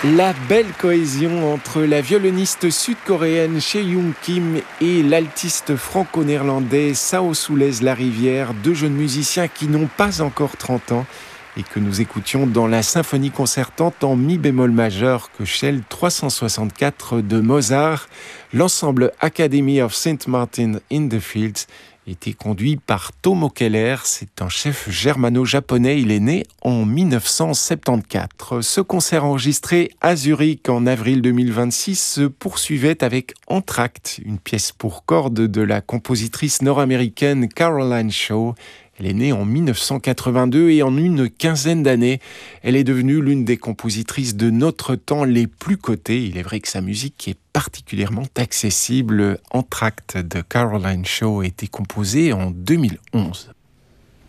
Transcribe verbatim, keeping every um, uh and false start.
La belle cohésion entre la violoniste sud-coréenne Chae-young Kim et l'altiste franco-néerlandais Sao Soulez-Larivière, deux jeunes musiciens qui n'ont pas encore trente ans et que nous écoutions dans la symphonie concertante en mi bémol majeur que Shell trois cent soixante-quatre de Mozart. L'ensemble Academy of Saint Martin in the Fields était conduit par Tomo Keller. C'est un chef germano-japonais. Il est né en dix-neuf cent soixante-quatorze. Ce concert enregistré à Zurich en avril deux mille vingt-six se poursuivait avec Entr'acte, une pièce pour cordes de la compositrice nord-américaine Caroline Shaw. Elle est née en dix-neuf cent quatre-vingt-deux et en une quinzaine d'années, elle est devenue l'une des compositrices de notre temps les plus cotées. Il est vrai que sa musique est particulièrement accessible. Entr'acte de Caroline Shaw a été composée en deux mille onze.